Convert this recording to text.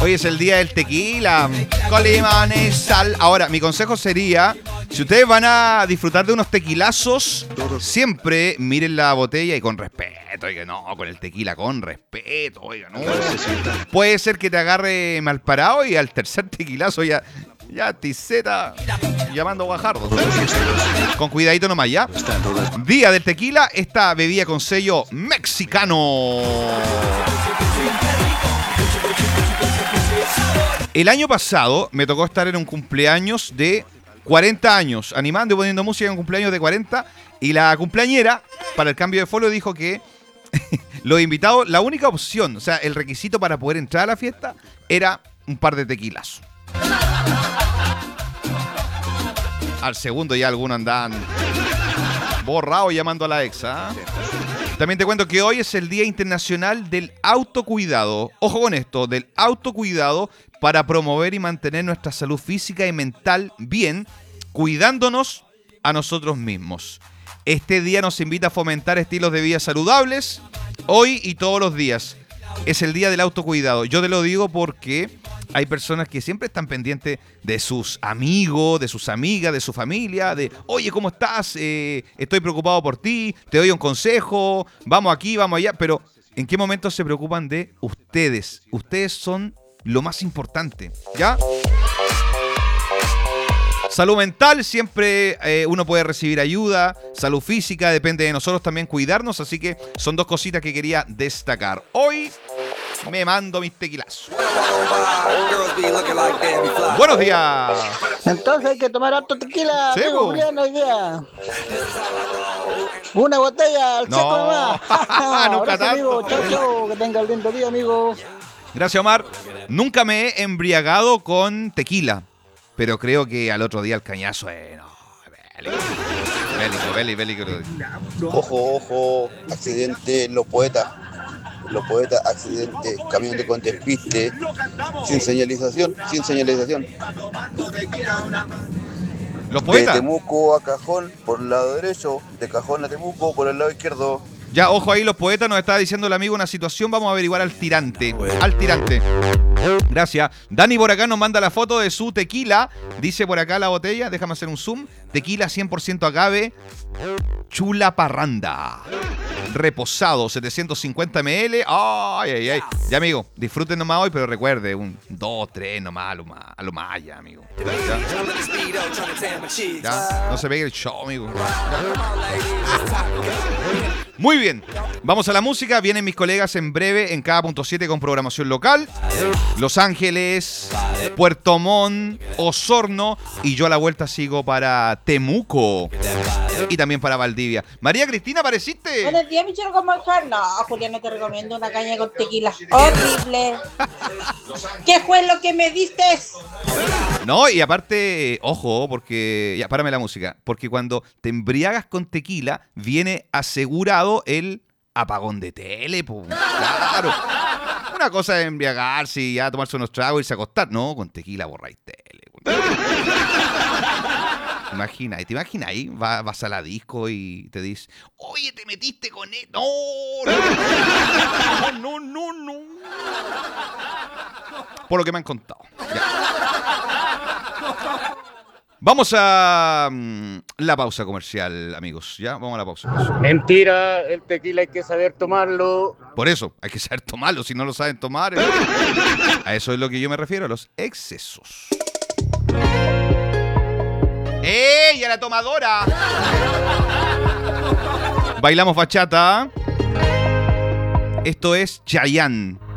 Hoy es el día del tequila. Con limón y sal. Ahora, mi consejo sería, si ustedes van a disfrutar de unos tequilazos, siempre miren la botella y con respeto. Oiga, no, con el tequila con respeto. Oiga, no. Puede ser que te agarre mal parado y al tercer tequilazo ya tiseta llamando Guajardo. Con cuidadito nomás, ¿ya? Día del tequila, esta bebida con sello mexicano. El año pasado me tocó estar en un cumpleaños de 40 años, animando y poniendo música en un cumpleaños de 40, y la cumpleañera, para el cambio de folio, dijo que los invitados, la única opción, o sea, el requisito para poder entrar a la fiesta era un par de tequilas. Al segundo ya algunos andaban borrados llamando a la ex, ¿ah? También te cuento que hoy es el Día Internacional del Autocuidado. Ojo con esto, del autocuidado para promover y mantener nuestra salud física y mental bien, cuidándonos a nosotros mismos. Este día nos invita a fomentar estilos de vida saludables, hoy y todos los días. Es el Día del Autocuidado. Yo te lo digo porque hay personas que siempre están pendientes de sus amigos, de sus amigas, de su familia, de, oye, ¿cómo estás? Estoy preocupado por ti, te doy un consejo, vamos aquí, vamos allá. Pero, ¿en qué momento se preocupan de ustedes? Ustedes son lo más importante, ¿ya? Salud mental, siempre uno puede recibir ayuda. Salud física, depende de nosotros también cuidarnos. Así que son dos cositas que quería destacar. Hoy me mando mis tequilazos. Buenos días. Entonces hay que tomar harto tequila, Sí, amigo Julián, hoy día. Una botella al seco nomás. Nunca tanto. Amigo, chau, chau, que tenga el lindo día, amigo. Gracias, Omar. Nunca me he embriagado con tequila, pero creo que al otro día el cañazo es... No, bélico. Ojo, accidente, los poetas, accidente, camión de con despiste, sin señalización. Los De poetas. Temuco a Cajón por el lado derecho, de Cajón a Temuco por el lado izquierdo. Ya, ojo ahí, los poetas, nos está diciendo el amigo una situación, vamos a averiguar al tirante. Gracias. Dani por acá nos manda la foto de su tequila, dice por acá la botella, déjame hacer un zoom, tequila 100% agave, chula parranda, reposado, 750 ml, ay. Ya, amigo, disfruten nomás hoy, pero recuerde, un 2, 3 nomás, a lo más ya, amigo. Ya, no se pegue el show, amigo. Muy bien, vamos a la música. Vienen mis colegas en breve en cada punto 7 con programación local. Los Ángeles, Puerto Montt, Osorno, y yo a la vuelta sigo para Temuco y también para Valdivia. María Cristina, ¿apareciste? Buenos días, mi chero con manjar. No, Julián, no te recomiendo una caña con tequila. Horrible. ¿Qué fue lo que me diste? No, y aparte, ojo, porque... Ya, párame la música. Porque cuando te embriagas con tequila, viene asegurado el apagón de tele, po. Claro. Una cosa es embriagarse y ya tomarse unos tragos y irse a acostar. No, con tequila borráis tele. ¿Te imaginas ahí? Vas a la disco y te dices, oye, te metiste con él. No. Por lo que me han contado. Ya. Vamos a la pausa comercial, amigos. ¿Ya? Vamos a la pausa. Mentira, el tequila hay que saber tomarlo. Por eso, hay que saber tomarlo. Si no lo saben tomar, a eso es lo que yo me refiero, a los excesos. ¡Ey, a la tomadora! Bailamos bachata. Esto es Chayanne.